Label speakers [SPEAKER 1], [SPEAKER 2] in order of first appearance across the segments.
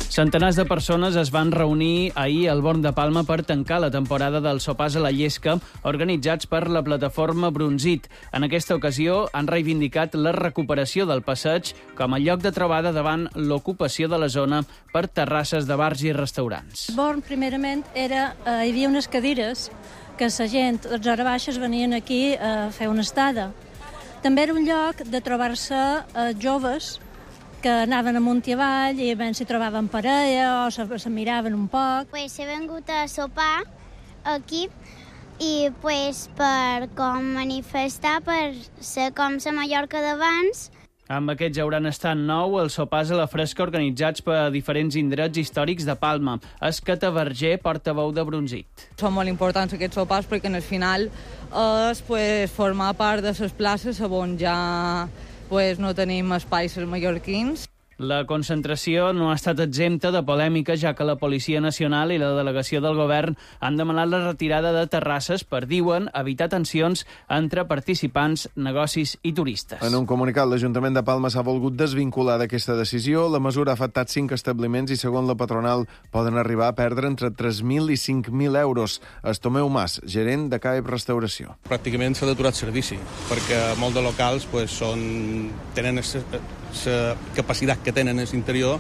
[SPEAKER 1] Centenars de persones es van reunir ahir al Born de Palma per tancar la temporada dels sopars a la llesca organitzats per la plataforma Brunzit. En aquesta ocasió han reivindicat la recuperació del passeig com a lloc de trobada davant l'ocupació de la zona per terrasses de bars i restaurants.
[SPEAKER 2] Born, primerament, hi havia unes cadires que la gent, les hores baixes, venien aquí a fer una estada. També era un lloc de trobar-se joves que anaven amunt i avall i ben s'hi trobaven parella o se miraven un poc.
[SPEAKER 3] Pues he vengut a sopar aquí i pues per com manifestar, per ser com la Mallorca d'abans.
[SPEAKER 1] Amb aquests hauran estat 9 els sopars a la fresca organitzats per diferents indrets històrics de Palma. Escata Verger, portaveu de Brunzit.
[SPEAKER 4] Són molt importants aquests sopars perquè al final és formar part de les places on ja no tenim espais els mallorquins.
[SPEAKER 1] La concentració no ha estat exempta de polèmica, ja que la Policia Nacional i la delegació del govern han demanat la retirada de terrasses per, diuen, evitar tensions entre participants, negocis i turistes.
[SPEAKER 5] En un comunicat, l'Ajuntament de Palma s'ha volgut desvincular d'aquesta decisió. La mesura ha afectat 5 establiments i, segons la patronal, poden arribar a perdre entre 3.000 i 5.000 euros. Estomeu Mas, gerent de CAEP Restauració.
[SPEAKER 6] Pràcticament s'ha d'aturar el servici, perquè molts de locals tenen la capacitat que tenen a l'interior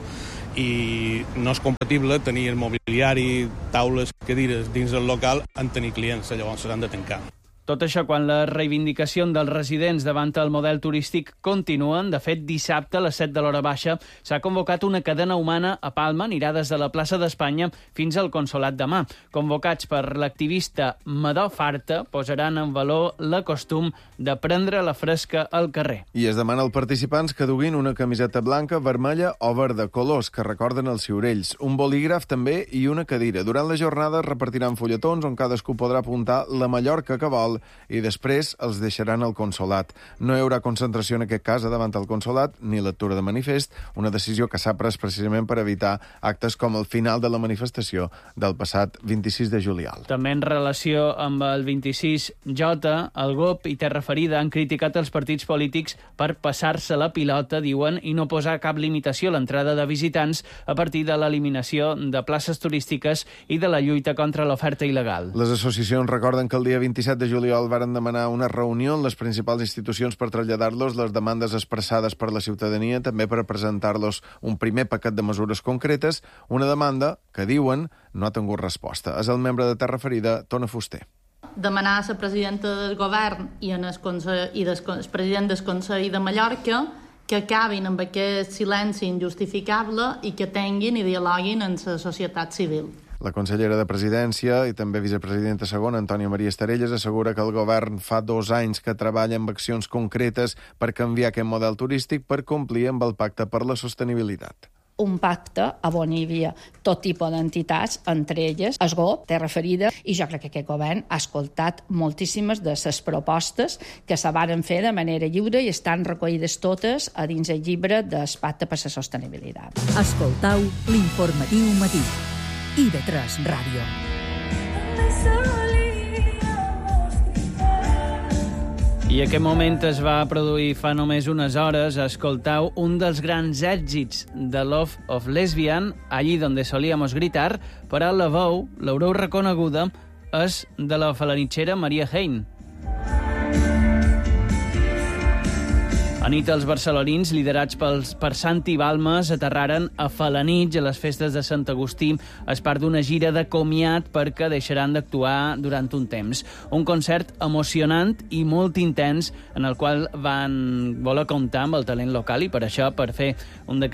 [SPEAKER 6] i no és compatible tenir el mobiliari, taules, cadires dins del local en tenir clients, llavors s'han de tancar.
[SPEAKER 1] Tot això quan les reivindicacions dels residents davant el model turístic continuen. De fet, dissabte a les 7 de l'hora baixa s'ha convocat una cadena humana a Palma, anirà des de la plaça d'Espanya fins al Consolat de Mar. Convocats per l'activista Madó Farta, posaran en valor la costum de prendre la fresca al carrer.
[SPEAKER 5] I es demana als participants que duguin una camiseta blanca, vermella o verda, colors que recorden els ciurells, un bolígraf també i una cadira. Durant la jornada es repartiran fulletons on cadascú podrà apuntar la Mallorca que vol i després els deixaran al Consolat. No hi haurà concentració en aquest cas davant el Consolat ni lectura de manifest, una decisió que s'ha pres precisament per evitar actes com el final de la manifestació del passat 26 de juliol.
[SPEAKER 1] També en relació amb el 26J, el GOP i Terra Ferida han criticat els partits polítics per passar-se la pilota, diuen, i no posar cap limitació a l'entrada de visitants a partir de l'eliminació de places turístiques i de la lluita contra l'oferta il·legal.
[SPEAKER 5] Les associacions recorden que el dia 27 de juliol varen demanar una reunió en les principals institucions per traslladar-los les demandes expressades per la ciutadania, també per presentar-los un primer paquet de mesures concretes, una demanda que, diuen, no ha tingut resposta. És el membre de Terra Ferida, Tona Fuster.
[SPEAKER 7] Demanar a la presidenta del govern i el president del Consell de Mallorca que acabin amb aquest silenci injustificable i que tinguin i dialoguin amb la societat civil.
[SPEAKER 5] La consellera de Presidència i també vicepresidenta segona, Antònia Maria Estarelles, assegura que el govern fa 2 anys que treballa amb accions concretes per canviar aquest model turístic per complir amb el Pacte per la Sostenibilitat.
[SPEAKER 8] Un pacte on hi havia tot tipus d'entitats, entre elles el GOP, Terra Ferida, i jo crec que aquest govern ha escoltat moltíssimes de les propostes que se varen fer de manera lliure i estan recollides totes a dins el llibre del Pacte per la Sostenibilitat.
[SPEAKER 9] Escoltau l'informatiu matí. IB3 Ràdio.
[SPEAKER 1] I aquest moment es va produir fa només unes hores. Escoltau un dels grans èxits de Love of Lesbian, allí donde solíamos gritar, però la veu, l'haureu reconeguda, és de la falanitxera Maria Hein. Anit els barcelonins, liderats per Santi Balmes, aterraren a Falanitx a les festes de Sant Agustí as part d'una gira de comiat perquè deixaran d'actuar durant un temps. Un concert emocionant i molt intens en el qual van voler comptar amb el talent local i per això, per fer un d'aquests